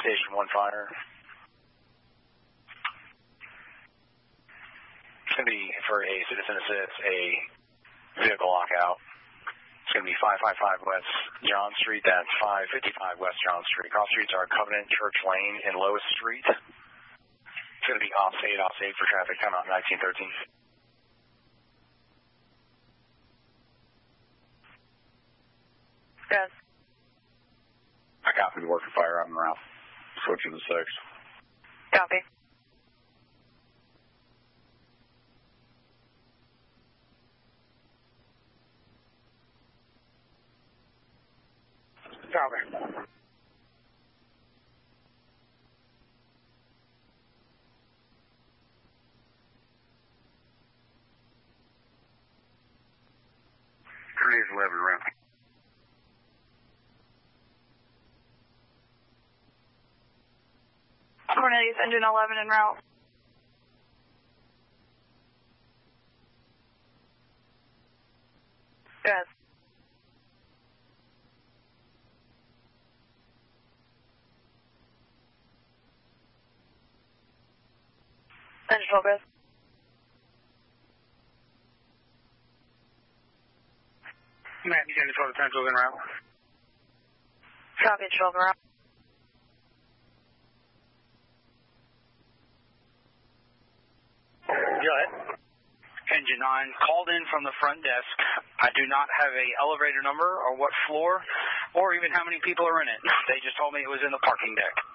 Station 1 fire. It's going to be, for a citizen assist, a vehicle lockout. It's going to be 555 West John Street. That's 555 West John Street. Cross streets are Covenant, Church Lane, and Lois Street. It's going to be off-state for traffic. Come out 1913. Yes. I copy the working fire. I'm around. Switching to 6. Copy. Copy. Today's 11 around. Cornelius, engine 11 en route. Yes. Engine 12 goes. Matt, you got 12 potentials en route. Copy, 12 en route. Go ahead. Engine 9, called in from the front desk. I do not have a elevator number or what floor or even how many people are in it. They just told me it was in the parking deck.